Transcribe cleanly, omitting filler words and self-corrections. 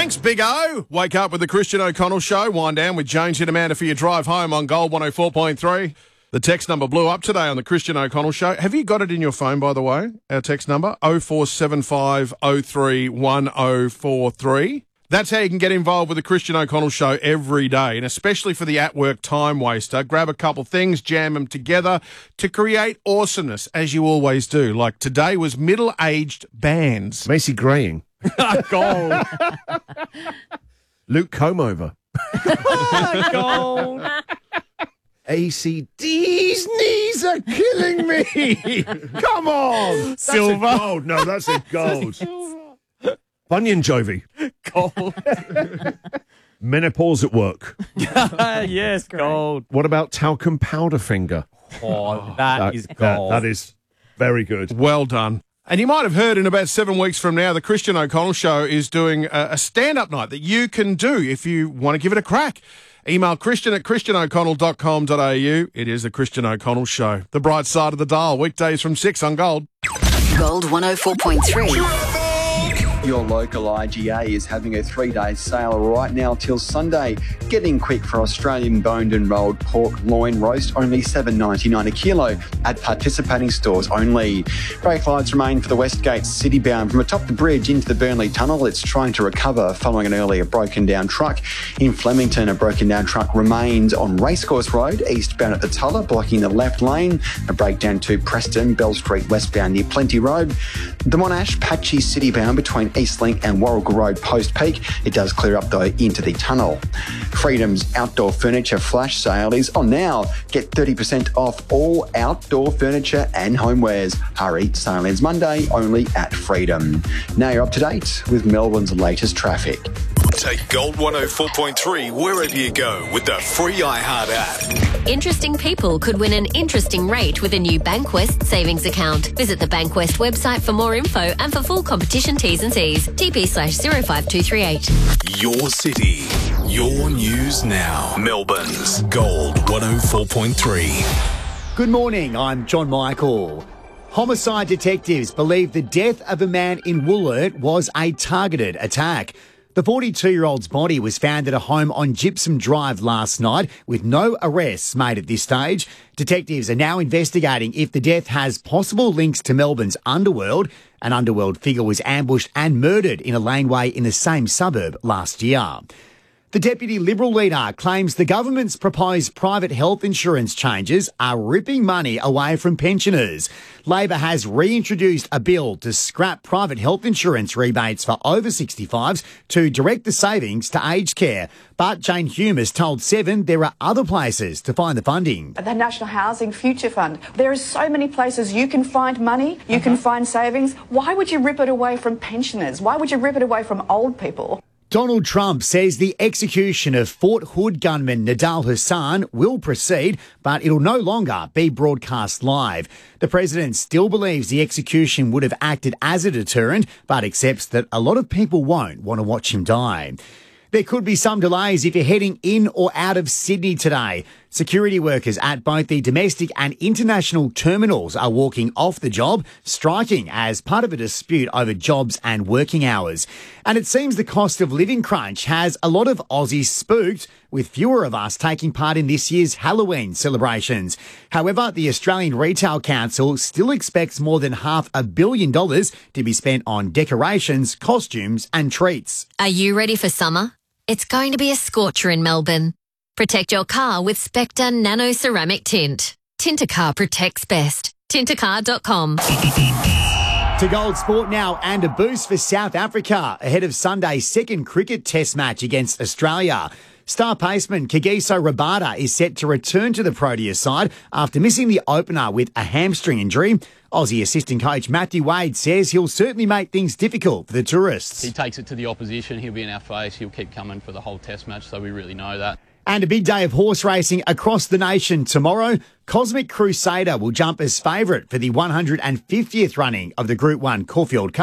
Thanks, Big O. Wake up with the Christian O'Connell Show. Wind down with James and Amanda for your drive home on Gold 104.3. The text number blew up today on the Christian O'Connell Show. Have you got it in your phone, by the way? Our text number, 0475 03 1043. That's how you can get involved with the Christian O'Connell Show every day, and especially for the at-work time waster. Grab a couple things, jam them together to create awesomeness, as you always do. Like today was middle-aged bands. Macy Graying. Gold. Luke Comeover. Gold. ACD's knees are killing me. Come on. That's Silver. A gold. No, that's a gold. Bunyan Jovi. Gold. Menopause at work. Yes, gold. What about talcum powder finger? Oh, that is gold. That is very good. Well done. And you might have heard in about 7 weeks from now, the Christian O'Connell Show is doing a stand-up night that you can do if you want to give it a crack. Email christian@christiano'connell.com.au. It is the Christian O'Connell Show. The bright side of the dial, weekdays from 6 on Gold. Gold 104.3. Your local IGA is having a 3-day sale right now till Sunday. Get in quick for Australian boned and rolled pork loin roast, only $7.99 a kilo at participating stores only. Brake lights remain for the Westgate City-bound from atop the bridge into the Burnley Tunnel. It's trying to recover following an earlier broken-down truck. In Flemington, a broken-down truck remains on Racecourse Road, eastbound at the Tulla, blocking the left lane. A breakdown to Preston, Bell Street westbound near Plenty Road. The Monash Patchy City-bound between Eastlink and Warrigal Road post-peak. It does clear up, though, into the tunnel. Freedom's outdoor furniture flash sale is on now. Get 30% off all outdoor furniture and homewares. Hurry, sale ends Monday, only at Freedom. Now you're up to date with Melbourne's latest traffic. Take Gold 104.3 wherever you go with the free iHeart app. Interesting people could win an interesting rate with a new Bankwest savings account. Visit the Bankwest website for more info and for full competition T's and C's. TP/05238. Your city, your news now. Melbourne's Gold 104.3. Good morning, I'm John Michael. Homicide detectives believe the death of a man in Wollert was a targeted attack. The 42-year-old's body was found at a home on Gypsum Drive last night with no arrests made at this stage. Detectives are now investigating if the death has possible links to Melbourne's underworld. An underworld figure was ambushed and murdered in a laneway in the same suburb last year. The Deputy Liberal leader claims the government's proposed private health insurance changes are ripping money away from pensioners. Labor has reintroduced a bill to scrap private health insurance rebates for over 65s to direct the savings to aged care. But Jane Hume has told Seven there are other places to find the funding. The National Housing Future Fund. There are so many places you can find money, you can find savings. Why would you rip it away from pensioners? Why would you rip it away from old people? Donald Trump says the execution of Fort Hood gunman Nidal Hassan will proceed, but it'll no longer be broadcast live. The president still believes the execution would have acted as a deterrent, but accepts that a lot of people won't want to watch him die. There could be some delays if you're heading in or out of Sydney today. Security workers at both the domestic and international terminals are walking off the job, striking as part of a dispute over jobs and working hours. And it seems the cost of living crunch has a lot of Aussies spooked, with fewer of us taking part in this year's Halloween celebrations. However, the Australian Retail Council still expects more than $500 million to be spent on decorations, costumes and treats. Are you ready for summer? It's going to be a scorcher in Melbourne. Protect your car with Spectre Nano Ceramic Tint. Tintercar protects best. Tintercar.com. To Gold Sport now, and a boost for South Africa ahead of Sunday's second cricket test match against Australia. Star paceman Kagiso Rabada is set to return to the Proteas side after missing the opener with a hamstring injury. Aussie assistant coach Matthew Wade says he'll certainly make things difficult for the tourists. He takes it to the opposition, he'll be in our face, he'll keep coming for the whole test match, so we really know that. And a big day of horse racing across the nation tomorrow. Cosmic Crusader will jump as favourite for the 150th running of the Group 1 Caulfield Cup.